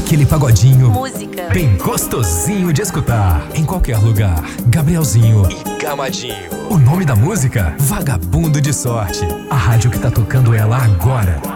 aquele pagodinho. Música. Bem gostosinho de escutar. Em qualquer lugar. Gabrielzinho e Gamadinho. O nome da música? Vagabundo de Sorte. A rádio que tá tocando ela agora.